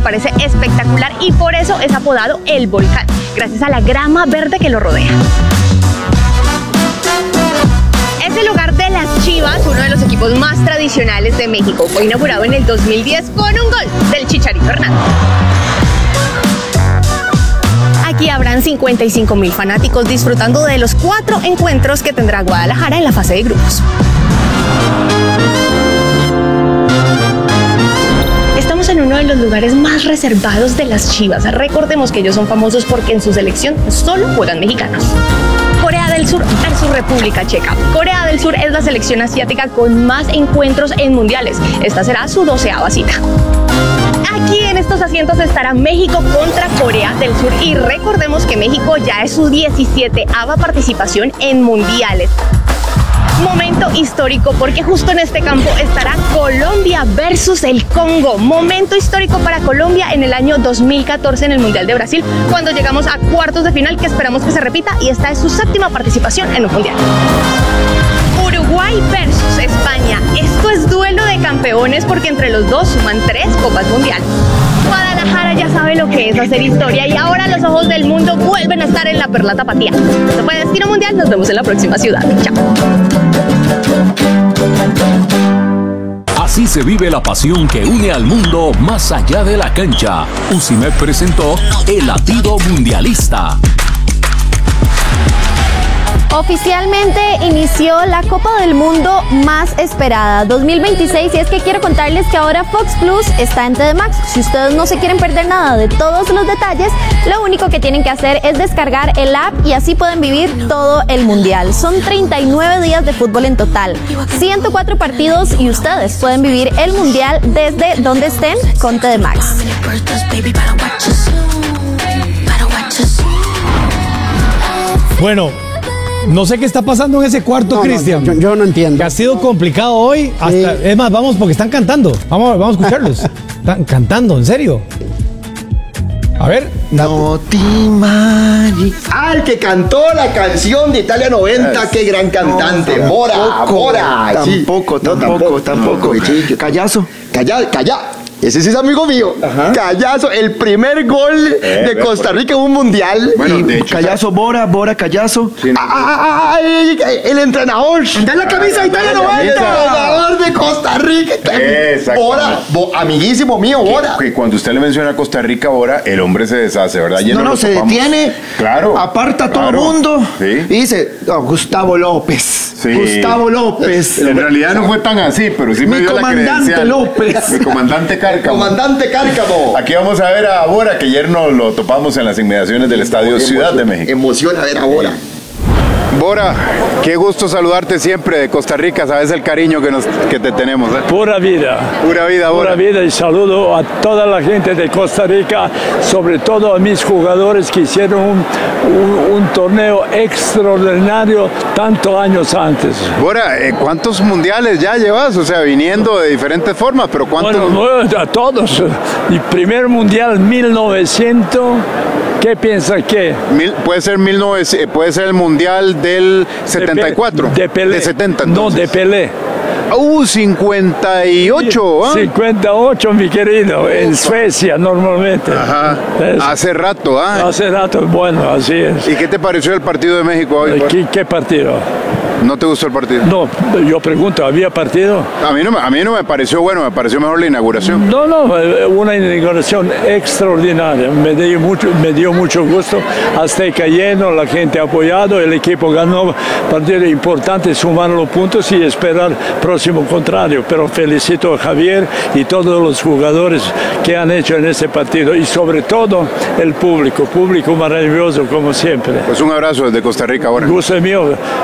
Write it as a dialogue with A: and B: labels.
A: parece espectacular y por eso es apodado el volcán, gracias a la grama verde que lo rodea. Es el hogar de las Chivas, uno de los equipos más tradicionales de México. Fue inaugurado en el 2010 con un gol del Chicharito Hernández. Aquí habrán 55,000 fanáticos disfrutando de los 4 encuentros que tendrá Guadalajara en la fase de grupos. Estamos en uno de los lugares más reservados de las Chivas. Recordemos que ellos son famosos porque en su selección solo juegan mexicanos. Corea del Sur versus República Checa. Corea del Sur es la selección asiática con más encuentros en mundiales. Esta será su 12ª cita. Aquí en estos asientos estará México contra Corea del Sur y recordemos que México ya es su 17ª participación en mundiales. Momento histórico porque justo en este campo estará Colombia versus el Congo. Momento histórico para Colombia en el año 2014 en el Mundial de Brasil, cuando llegamos a cuartos de final que esperamos que se repita y esta es su 7ª participación en un mundial. Uruguay versus España. Esto es duelo de campeones porque entre los dos suman 3 Copas Mundiales. Guadalajara ya sabe lo que es hacer historia y ahora los ojos del mundo vuelven a estar en la Perla Tapatía. Esto fue Destino Mundial, nos vemos en la próxima ciudad. Chao.
B: Así se vive la pasión que une al mundo más allá de la cancha. UCIMED presentó El Latido Mundialista.
C: Oficialmente inició la Copa del Mundo más esperada, 2026, y es que quiero contarles que ahora Fox Plus está en TD Max. Si ustedes no se quieren perder nada de todos los detalles, lo único que tienen que hacer es descargar el app y así pueden vivir todo el Mundial. Son 39 días de fútbol en total, 104 partidos y ustedes pueden vivir el Mundial desde donde estén con TD Max.
D: Bueno, no sé qué está pasando en ese cuarto, Cristian.
E: Yo no entiendo.
D: Que ha sido complicado hoy. Hasta, es más, vamos porque están cantando. Vamos a escucharlos. Están cantando, en serio. A ver.
E: No te imaginas. Ah, el que cantó la canción de Italia 90, qué gran cantante.
F: No,
E: Bora.
F: Tampoco.
E: Callazo. Calla. Ese sí es amigo mío. Ajá. Callazo, el primer gol de Costa Rica en un mundial.
F: Bueno, de hecho,
E: Callazo, Bora, Callazo. Sí, no. El entrenador. Anda en la camisa de Italia 90. El entrenador de Costa Rica. Bora, amiguísimo mío, Bora.
F: Que cuando usted le menciona a Costa Rica, Bora, el hombre se deshace, ¿verdad?
E: No, se detiene.
F: Claro.
E: Aparta a todo el mundo. Sí. Y dice, Gustavo López.
F: Sí.
E: Gustavo López.
F: En realidad no fue tan así, pero sí me dio la credencial.
E: López.
F: Mi comandante Cárcamo.
E: Comandante Cárcamo.
F: Aquí vamos a ver a Bora, que ayer nos lo topamos en las inmediaciones del Estadio Ciudad de México.
E: Emociona ver a Bora.
F: Bora, qué gusto saludarte siempre de Costa Rica, sabes el cariño que te tenemos.
G: Pura vida.
F: Pura vida, Bora.
G: Pura vida, y saludo a toda la gente de Costa Rica, sobre todo a mis jugadores que hicieron un torneo extraordinario tantos años antes.
F: Bora, ¿cuántos mundiales ya llevas? O sea, viniendo de diferentes formas, pero ¿cuántos?
G: Bueno, a todos. Mi primer mundial 1900. ¿Qué piensa que?
F: Puede ser el mundial del 74.
G: De Pelé.
F: De 70.
G: Entonces. No, de Pelé.
F: 58.
G: 58, mi querido, en Suecia normalmente.
F: Ajá. Hace rato,
G: Hace rato, bueno, así es.
F: ¿Y qué te pareció el partido de México hoy?
G: ¿Qué partido?
F: ¿No te gustó el partido?
G: No, yo pregunto, ¿había partido?
F: A mí no me pareció bueno, me pareció mejor la inauguración.
G: No, una inauguración extraordinaria, me dio mucho gusto, Azteca lleno, la gente ha apoyado, el equipo ganó, partido importante, sumar los puntos y esperar próximo contrario, pero felicito a Javier y todos los jugadores que han hecho en ese partido y sobre todo el público maravilloso como siempre.
F: Pues un abrazo desde Costa Rica ahora.
G: Gusto mío.